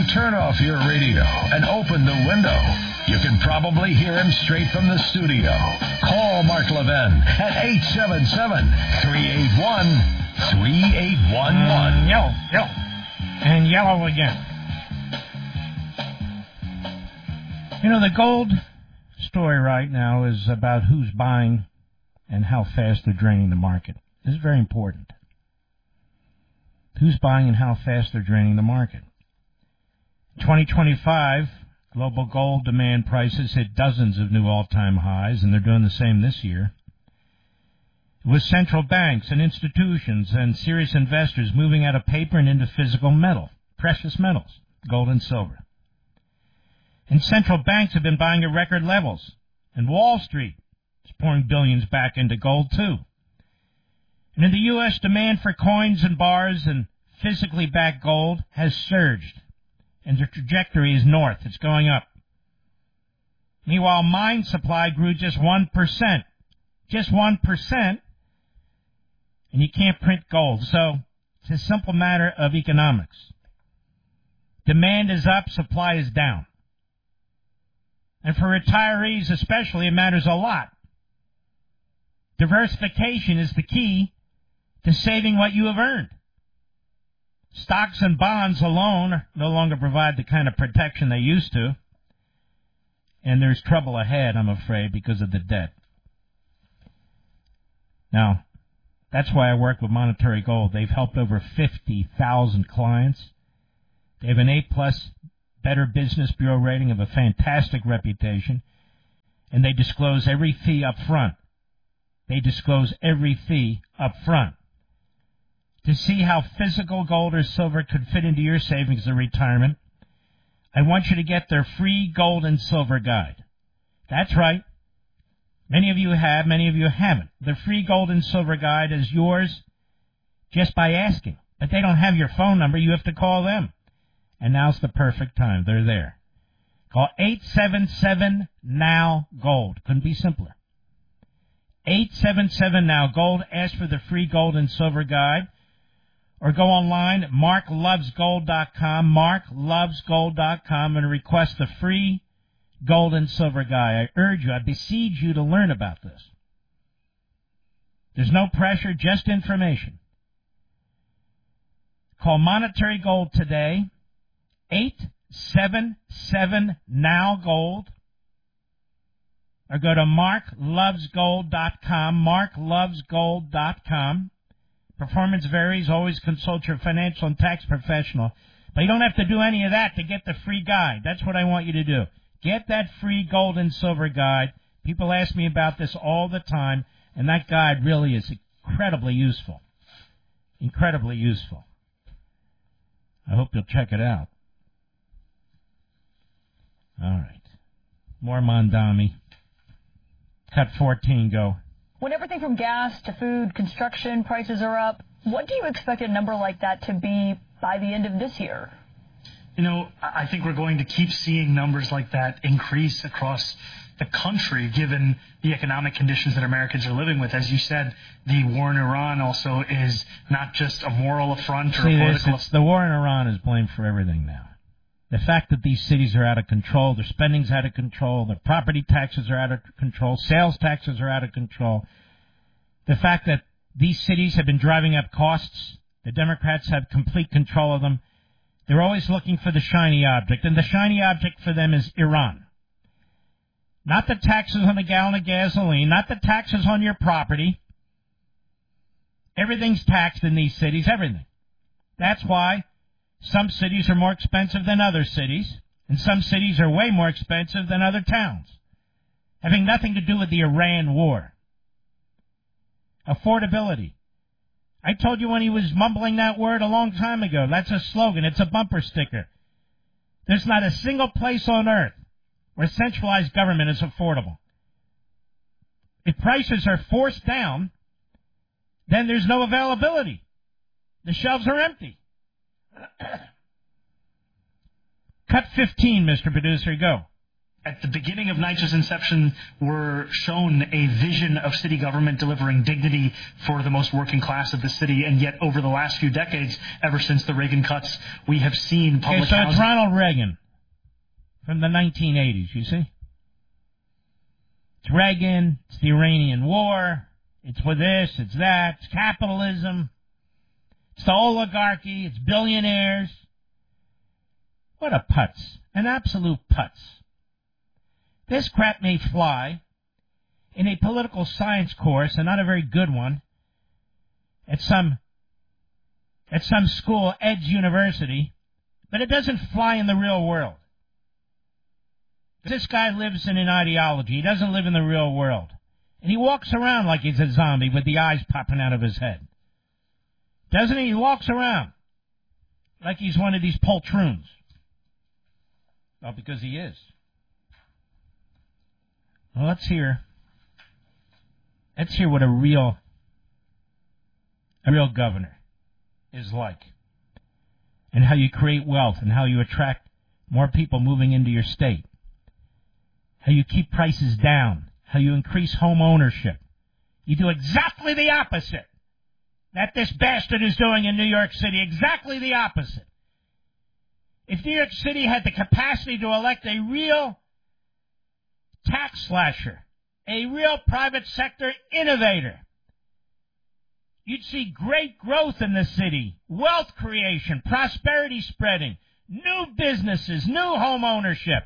turn off your radio and open the window. You can probably hear him straight from the studio. Call Mark Levin at 877-381-3811. Yellow. And yellow again. You know, the gold story right now is about who's buying and how fast they're draining the market. This is very important. Who's buying and how fast they're draining the market. 2025, global gold demand prices hit dozens of new all-time highs, and they're doing the same this year. With central banks and institutions and serious investors moving out of paper and into physical metal, precious metals, gold and silver. And central banks have been buying at record levels, and Wall Street is pouring billions back into gold, too. And in the U.S., demand for coins and bars and physically backed gold has surged, and the trajectory is north. It's going up. Meanwhile, mine supply grew just 1%. Just 1%. And you can't print gold. So it's a simple matter of economics. Demand is up, supply is down. And for retirees especially, it matters a lot. Diversification is the key to saving what you have earned. Stocks and bonds alone no longer provide the kind of protection they used to. And there's trouble ahead, I'm afraid, because of the debt. Now, that's why I work with Monetary Gold. They've helped over 50,000 clients. They have an A-plus Better Business Bureau rating of a fantastic reputation. And they disclose every fee up front. They disclose every fee up front. To see how physical gold or silver could fit into your savings or retirement, I want you to get their free gold and silver guide. That's right. Many of you have, many of you haven't. The free gold and silver guide is yours just by asking. But they don't have your phone number. You have to call them. And now's the perfect time. They're there. Call 877-NOW-GOLD. Couldn't be simpler. 877-NOW-GOLD. Ask for the free gold and silver guide. Or go online at marklovesgold.com, marklovesgold.com, and request the free gold and silver guide. I urge you, I beseech you to learn about this. There's no pressure, just information. Call Monetary Gold today, 877-NOW-GOLD, or go to marklovesgold.com, marklovesgold.com. Performance varies. Always consult your financial and tax professional. But you don't have to do any of that to get the free guide. That's what I want you to do. Get that free gold and silver guide. People ask me about this all the time, and that guide really is incredibly useful. Incredibly useful. I hope you'll check it out. All right. More Mondami. Cut 14, go. When everything from gas to food, construction prices are up, what do you expect a number like that to be by the end of this year? You know, I think we're going to keep seeing numbers like that increase across the country, given the economic conditions that Americans are living with. As you said, the war in Iran also is not just a moral affront or a political... The war in Iran is blamed for everything now. The fact that these cities are out of control, their spending's out of control, their property taxes are out of control, sales taxes are out of control. The fact that these cities have been driving up costs, the Democrats have complete control of them. They're always looking for the shiny object, and the shiny object for them is Iran. Not the taxes on a gallon of gasoline, not the taxes on your property. Everything's taxed in these cities, everything. That's why some cities are more expensive than other cities, and some cities are way more expensive than other towns, having nothing to do with the Iran war. Affordability. I told you when he was mumbling that word a long time ago, that's a slogan, it's a bumper sticker. There's not a single place on earth where centralized government is affordable. If prices are forced down, then there's no availability. The shelves are empty. Cut 15, Mr. Producer, go. at the beginning of NYCHA's inception, were shown a vision of city government delivering dignity for the most working class of the city, and yet over the last few decades, ever since the Reagan cuts, we have seen public housing. It's Ronald Reagan from the 1980s, you see? It's Reagan, it's the Iranian War, it's for this, it's that, it's capitalism, it's the oligarchy, it's billionaires. What a putz, an absolute putz. This crap may fly in a political science course, and not a very good one, at some school, Edge University, but it doesn't fly in the real world. This guy lives in an ideology. He doesn't live in the real world. And he walks around like he's a zombie with the eyes popping out of his head. Doesn't he? He walks around like he's one of these poltroons. Well, because he is. Well, let's hear what a real governor is like, and how you create wealth, and how you attract more people moving into your state, how you keep prices down, how you increase home ownership. You do exactly the opposite that this bastard is doing in New York City, exactly the opposite. If New York City had the capacity to elect a real tax slasher, a real private sector innovator, you'd see great growth in the city, wealth creation, prosperity spreading, new businesses, new home ownership,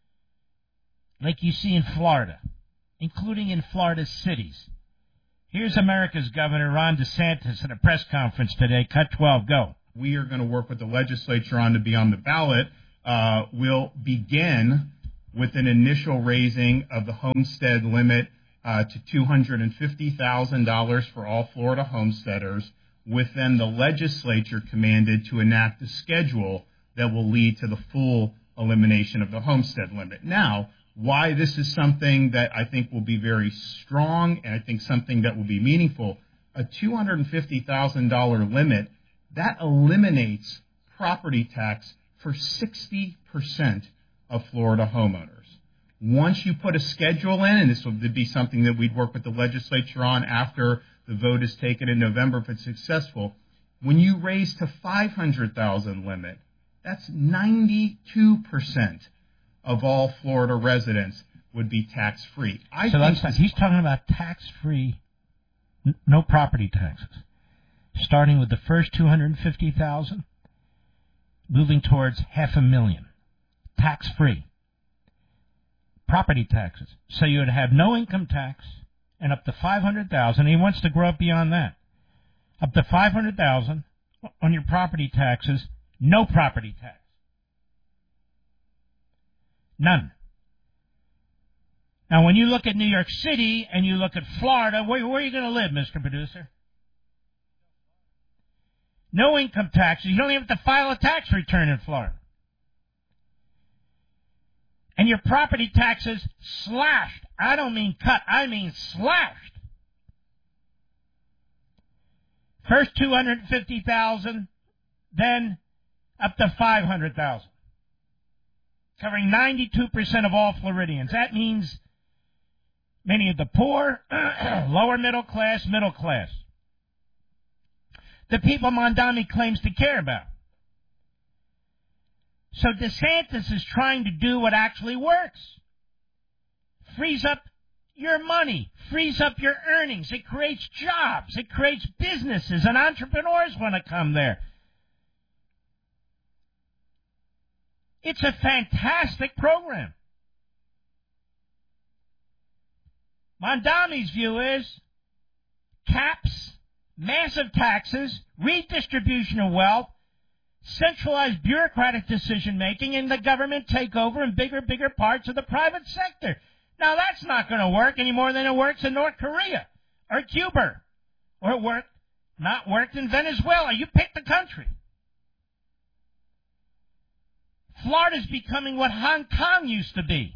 like you see in Florida, including in Florida's cities. Here's America's Governor Ron DeSantis at a press conference today. Cut 12, go. We are going to work with the legislature on to be on the ballot. We'll begin with an initial raising of the homestead limit to $250,000 for all Florida homesteaders, with then the legislature commanded to enact a schedule that will lead to the full elimination of the homestead limit. Now, why this is something that I think will be very strong, and I think something that will be meaningful, a $250,000 limit, that eliminates property tax for 60% of Florida homeowners. Once you put a schedule in, and this will be something that we'd work with the legislature on after the vote is taken in November if it's successful, when you raise to $500,000 limit, that's 92% of all Florida residents would be tax-free. He's talking about tax-free, no property taxes, starting with the first $250,000, moving towards $500,000, tax-free. Property taxes. So you would have no income tax and up to $500,000. He wants to grow up beyond that. Up to $500,000 on your property taxes, no property tax. None. Now, when you look at New York City and you look at Florida, where are you going to live, Mr. Producer? No income taxes. You don't even have to file a tax return in Florida. And your property taxes slashed. I don't mean cut, I mean slashed. First $250,000, then up to $500,000. Covering 92% of all Floridians. That means many of the poor, lower middle class, middle class. The people Mondami claims to care about. So DeSantis is trying to do what actually works. Frees up your money, frees up your earnings. It creates jobs. It creates businesses, and entrepreneurs want to come there. It's a fantastic program. Mondami's view is caps, massive taxes, redistribution of wealth, centralized bureaucratic decision-making, and the government takeover in bigger parts of the private sector. Now, that's not going to work any more than it works in North Korea or Cuba, or not worked in Venezuela. You pick the country. Florida's becoming what Hong Kong used to be.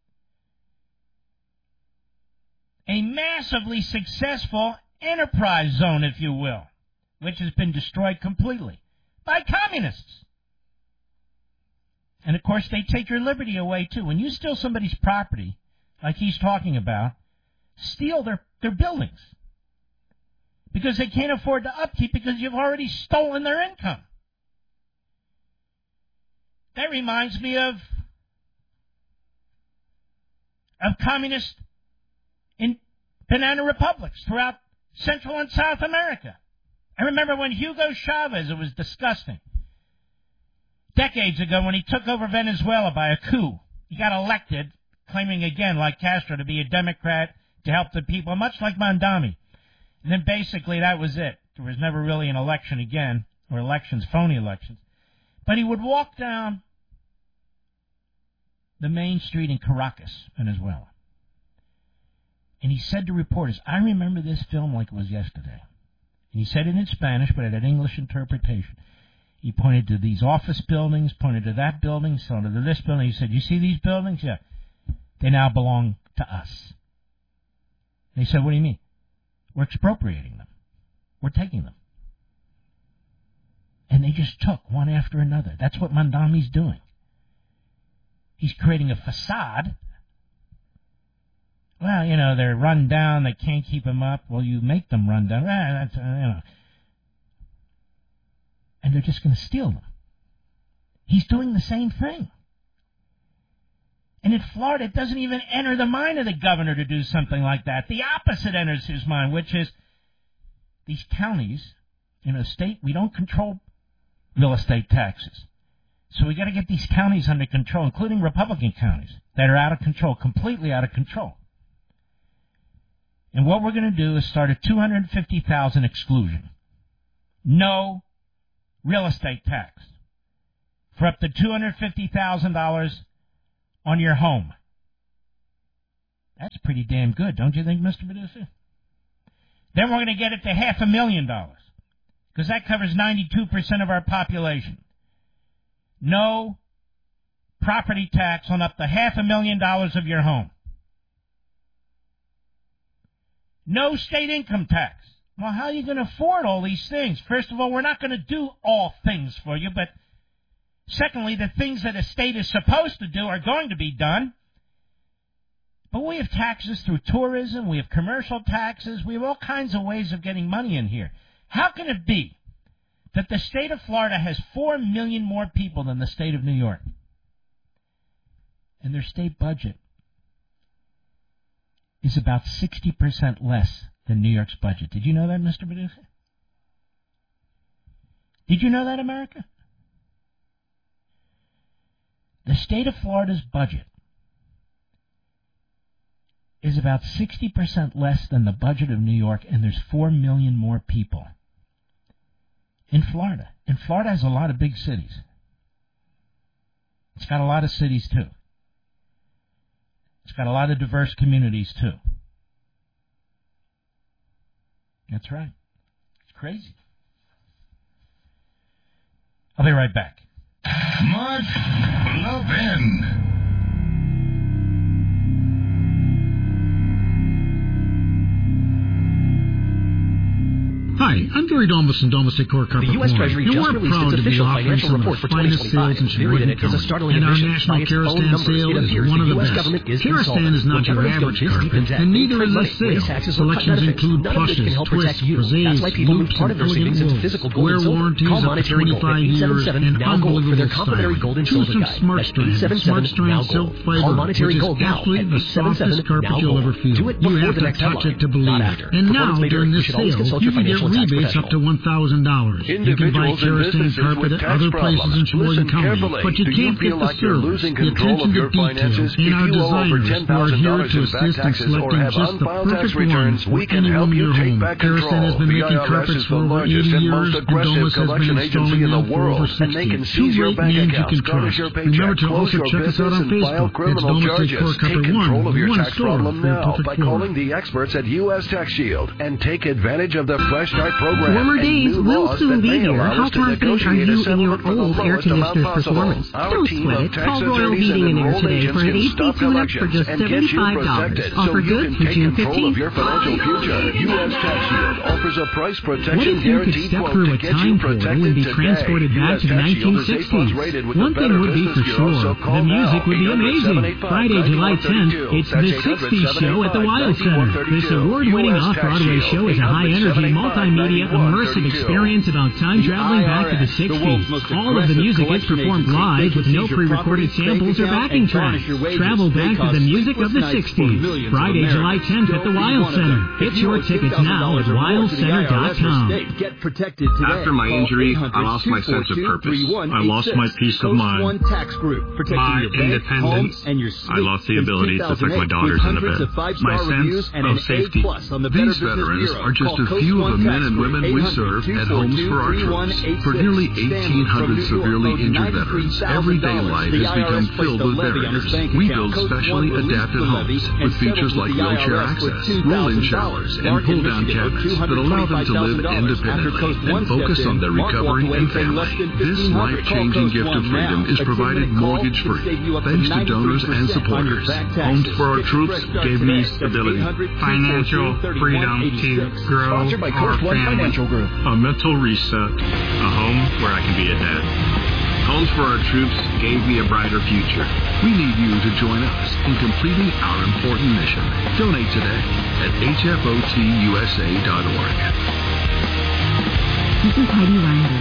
A massively successful enterprise zone, if you will, which has been destroyed completely by communists. And, of course, they take your liberty away, too. When you steal somebody's property, like he's talking about, steal their buildings. Because they can't afford the upkeep because you've already stolen their income. That reminds me of communist in banana republics throughout Central and South America. I remember when Hugo Chavez, it was disgusting. Decades ago when he took over Venezuela by a coup, he got elected, claiming again, like Castro, to be a Democrat, to help the people, much like Mondami. And then basically that was it. There was never really an election again, or elections, phony elections. But he would walk down the main street in Caracas, Venezuela. And he said to reporters, I remember this film like it was yesterday. And he said it in Spanish, but it had English interpretation. He pointed to these office buildings, pointed to that building, pointed to this building. He said, you see these buildings? Yeah. They now belong to us. They said, what do you mean? We're expropriating them. We're taking them. And they just took one after another. That's what Mondami's doing. He's creating a facade. Well, you know, they're run down. They can't keep them up. Well, you make them run down. That's, you know. And they're just going to steal them. He's doing the same thing. And in Florida, it doesn't even enter the mind of the governor to do something like that. The opposite enters his mind, which is these counties, in a state, we don't control real estate taxes. So we got to get these counties under control, including Republican counties that are out of control, completely out of control. And what we're going to do is start a $250,000 exclusion. No real estate tax for up to $250,000 on your home. That's pretty damn good, don't you think, Mr. Producer? Then we're going to get it to $500,000 because that covers 92% of our population. No property tax on up to $500,000 of your home. No state income tax. Well, how are you going to afford all these things? First of all, we're not going to do all things for you, but secondly, the things that a state is supposed to do are going to be done. But we have taxes through tourism, we have commercial taxes, we have all kinds of ways of getting money in here. How can it be that the state of Florida has 4 million more people than the state of New York? And their state budget is about 60% less than New York's budget. Did you know that, Mr. Producer? Did you know that, America? The state of Florida's budget is about 60% less than the budget of New York, and there's 4 million more people in Florida. And Florida has a lot of big cities. It's got a lot of cities, too. It's got a lot of diverse communities, too. That's right. It's crazy. I'll be right back. Mark Levin. Hi, I'm Gary Domus from Domus Decor Carpet. The U.S. Treasury just released its official financial report for 2025. Period. It is a startling and our admission. national Kerastan sale is one of the best. Kerastan is not your average carpet, and neither is this sale. Selections include plushes, twists, friezes, loops, and elegant wools. Wear warranties up to 25 years and unbelievable style. Choose from Smart Strand silk fiber, which is absolutely the softest carpet you'll ever feel. You have to touch it to believe it. And now, during this sale, you can get rebates up to $1,000. You can buy Kerastan carpet at other places in Sheboygan County, but you can't get the service, the attention to detail, and our designers who are here to assist in selecting just the perfect one for anyone in your home. Kerastan has been making carpets for over 80 years, and Domus has been installing them for over 60. Two great names you can trust. Remember to also check us out on Facebook. It's Domus Decor Carpet 1, one store for your perfect by calling the experts at U.S. Tax Shield and take advantage of the fresh Start program. Warmer days will soon be here. How confident are you in your old air conditioner's performance? Don't sweat it. Call Royal Heating and Air today for an AC tune-up for just $75. Offer good through June 15th. Your financial future. U.S. Tax Shield offers a price protection what if you could step through a time portal and be transported back to the 1960s? One thing would be for sure, the music would be amazing. Friday, July 10th, it's the 60s Show at the Wild Center. This award-winning off-Broadway show is a high-energy, multimedia, immersive experience about time traveling back to the 60s. All of the music is performed live with no pre-recorded samples or backing tracks. Travel back to the music of the 60s. Friday, July 10th at the Wild Center. Get your tickets now at wildcenter.com. After my injury, I lost my sense of purpose. I lost my peace of mind, my independence. I lost the ability to protect my daughters in the bed. My sense of safety. These veterans are just a few of the men and women we serve at Homes for Our Troops. For nearly 1,800 severely injured veterans, everyday life has become filled with barriers. We build specially adapted homes with features like wheelchair access, roll-in showers, and pull-down cabinets that allow them to live independently and focus on their recovery and family. This life-changing gift of freedom is provided mortgage-free, thanks to donors and supporters. Homes for Our Troops gave me stability, financial freedom to grow our family, a mental reset, a home where I can be a dad. Homes for Our Troops gave me a brighter future. We need you to join us in completing our important mission. Donate today at hfotusa.org. This is Heidi Reinberg.